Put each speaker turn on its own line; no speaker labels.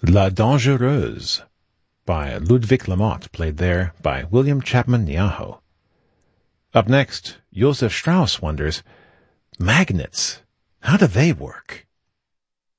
La Dangereuse by Ludwig Lamotte, played there by William Chapman Niaho. Up next, Josef Strauss wonders, magnets, how do they work?